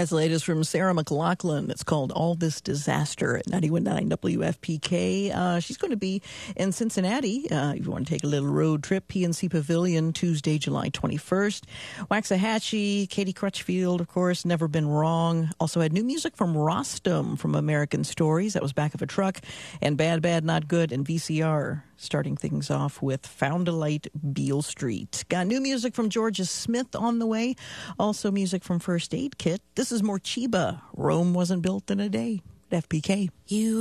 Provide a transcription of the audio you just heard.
That's the latest from Sarah McLachlan. It's called All This Disaster at 91.9 WFPK. She's going to be in Cincinnati. If you want to take a little road trip, PNC Pavilion, Tuesday, July 21st. Waxahachie, Katie Crutchfield, of course, Never Been Wrong. Also had new music from Rostam from American Stories. That was Back of a Truck. And Bad, Bad, Not Good and VCR. Starting things off with Found a Light, Beale Street. Got new music from Georgia Smith on the way. Also music from First Aid Kit. This is Morcheeba. Rome wasn't built in a day. FPK. You